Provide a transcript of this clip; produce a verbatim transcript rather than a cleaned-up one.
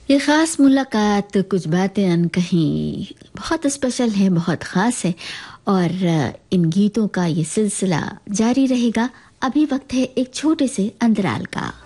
ये ख़ास मुलाकात, कुछ बातें अनकहीं, बहुत स्पेशल है, बहुत ख़ास है और इन गीतों का ये सिलसिला जारी रहेगा। अभी वक्त है एक छोटे से अंतराल का।